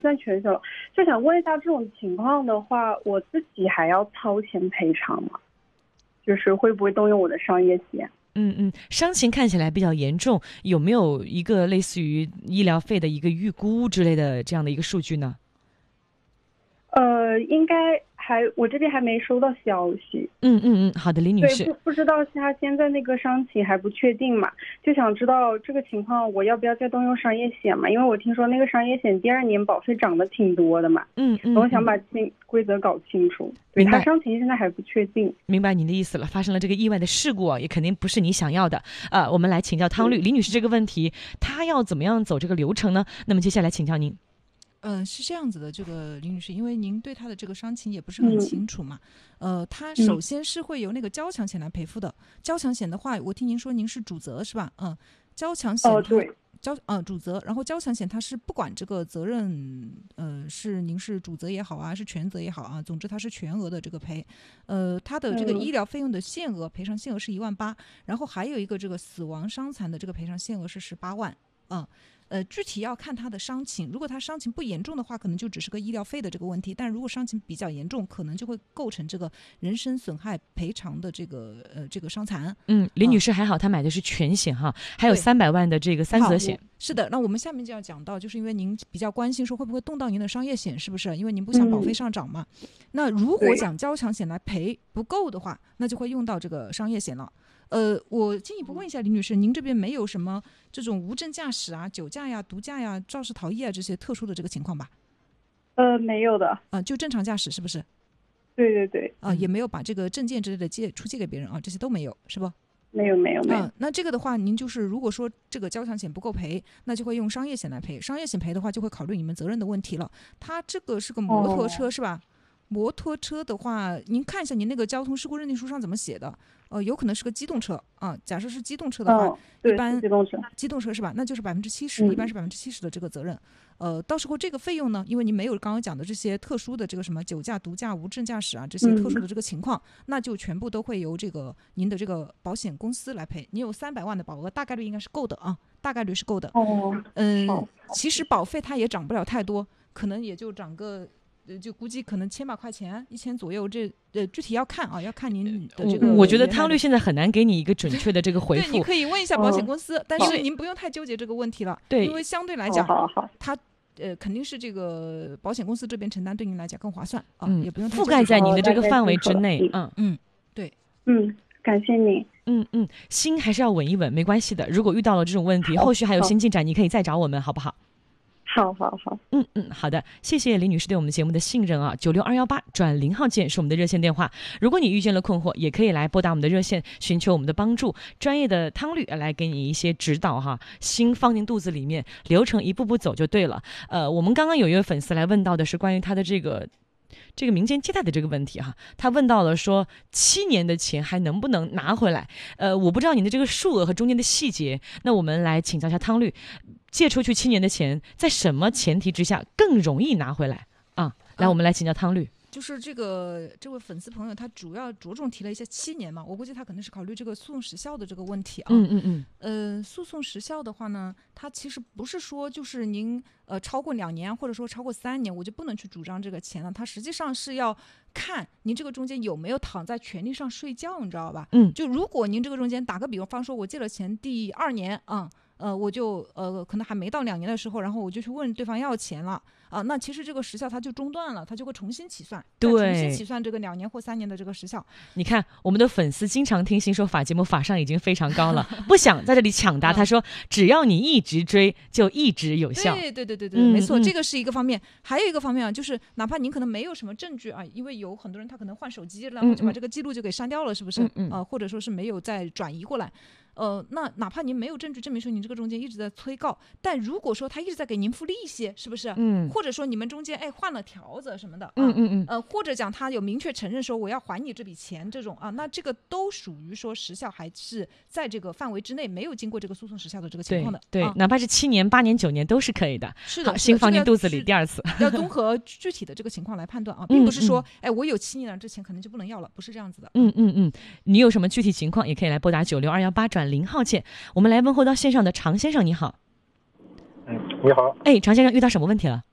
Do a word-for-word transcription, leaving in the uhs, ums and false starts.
算全险了。就想问一下，这种情况的话，我自己还要掏钱赔偿吗？就是会不会动用我的商业险？ 嗯嗯，伤情看起来比较严重，有没有一个类似于医疗费的一个预估之类的这样的一个数据呢？ 呃，应该还我这边还没收到消息。 嗯嗯嗯，好的，李女士。 对，不不知道他现在那个伤情还不确定嘛，就想知道这个情况我要不要再动用商业险嘛？因为我听说那个商业险第二年保费涨得挺多的嘛。 嗯嗯， 我想把清规则搞清楚。对，他伤情现在还不确定。 明白你的意思了，发生了这个意外的事故啊，也肯定不是你想要的。呃，我们来请教汤律李女士这个问题，她要怎么样走这个流程呢？那么接下来请教您。 嗯、呃，是这样子的，这个林女士，因为您对她的这个伤情也不是很清楚嘛，嗯、呃，她首先是会由那个交强险来赔付的。交强险的话，我听您说您是主责是吧？嗯，交强险哦对， 交呃主责，然后交强险它是不管这个责任，呃，是您是主责也好啊，是全责也好啊，总之它是全额的这个赔。呃，它的这个医疗费用的限额赔偿限额是一万八，然后还有一个这个死亡伤残的这个赔偿限额是十八万啊。呃，具体要看他的伤情，如果他伤情不严重的话，可能就只是个医疗费的这个问题；但如果伤情比较严重，可能就会构成这个人身损害赔偿的这个呃这个伤残。 嗯，李女士还好，她买的是全险哈，还有三百万的这个三责险。 是的，那我们下面就要讲到，就是因为您比较关心说会不会动到您的商业险，是不是？因为您不想保费上涨嘛。嗯、那如果讲交强险来赔不够的话，那就会用到这个商业险了。呃，我进一步问一下李女士，您这边没有什么这种无证驾驶啊、酒驾呀、毒驾呀、肇事逃逸啊这些特殊的这个情况吧？ 呃，没有的。啊、 呃，就正常驾驶是不是？ 对对对。 啊、呃，也没有把这个证件之类的借出借给别人啊，这些都没有，是不？ 没有没有没有、 嗯。那这个的话，您就是如果说这个交强险不够赔，那就会用商业险来赔。商业险赔的话，就会考虑你们责任的问题了。它这个是个摩托车、哦、是吧？摩托车的话，您看一下您那个交通事故认定书上怎么写的。呃，有可能是个机动车啊。假设是机动车的话， 哦、一般机动车， 机动车是吧？那就是百分之七十，一般是百分之七十的这个责任。呃，到时候这个费用呢，因为您没有刚刚讲的这些特殊的这个什么酒驾、毒驾、无证驾驶啊这些特殊的这个情况，嗯、那就全部都会由这个您的这个保险公司来赔。你有三百万的保额，大概率应该是够的啊，大概率是够的。 哦， 嗯，其实保费它也涨不了太多，可能也就涨个。就估计可能千把块钱，一千左右，这呃具体要看啊，要看您的这个。 我觉得汤律现在很难给你一个准确的这个回复。 对，你可以问一下保险公司，哦、但是您不用太纠结这个问题了。 对， 因为相对来讲， 好好它呃肯定是这个保险公司这边承担，对您来讲更划算啊， 嗯、 也不用太覆盖在您的这个范围之内。 嗯嗯，对， 嗯，感谢你。 嗯嗯，心还是要稳一稳，没关系的。如果遇到了这种问题，后续还有新进展，你可以再找我们，好不好？ 好好好， 嗯嗯，好的，谢谢李女士对我们节目的信任啊！九六二幺八转零号键是我们的热线电话，如果你遇见了困惑，也可以来拨打我们的热线，寻求我们的帮助，专业的汤律来给你一些指导哈。心放进肚子里面，流程一步步走就对了。呃，我们刚刚有一位粉丝来问到的是关于他的这个。这个民间借贷的这个问题哈，他问到了说七年的钱还能不能拿回来？呃，我不知道您的这个数额和中间的细节，那我们来请教一下汤律，借出去七年的钱，在什么前提之下更容易拿回来啊？来，我们来请教汤律。 就是这个这位粉丝朋友，他主要着重提了一些七年嘛，我估计他可能是考虑这个诉讼时效的这个问题啊。 嗯嗯嗯。 呃，诉讼时效的话呢，它其实不是说就是您呃超过两年或者说超过三年，我就不能去主张这个钱了。它实际上是要看您这个中间有没有躺在权利上睡觉，你知道吧？ 嗯。 就如果您这个中间打个比方说，我借了钱第二年啊。嗯呃，我就呃，可能还没到两年的时候，然后我就去问对方要钱了啊，那其实这个时效它就中断了，它就会重新起算， 对， 重新起算这个两年或三年的这个时效。 你看，我们的粉丝经常听新说法节目，法上已经非常高了，不想在这里抢答。他说，只要你一直追，就一直有效。 对对对对对，嗯、没错，这个是一个方面。还有一个方面啊，就是哪怕您可能没有什么证据啊，因为有很多人他可能换手机，然后就把这个记录就给删掉了，是不是？ 嗯嗯、 呃，或者说是没有再转移过来。呃，那哪怕您没有证据证明说您这个中间一直在催告，但如果说他一直在给您付利息，是不是？ 嗯， 或者说你们中间哎换了条子什么的，啊、 嗯嗯嗯， 呃，或者讲他有明确承认说我要还你这笔钱这种啊，那这个都属于说时效还是在这个范围之内，没有经过这个诉讼时效的这个情况的。 对，对啊、 哪怕是七年、八年、九年都是可以的。 是的， 好，心放进肚子里，第二次要综合具体的这个情况来判断啊，并不是说嗯嗯哎我有七年了，这钱可能就不能要了，不是这样子的。 嗯嗯嗯，你有什么具体情况也可以来拨打九六二幺八转零号键。我们来问候到线上的常先生，你好。 嗯，你好。 哎，常先生遇到什么问题了？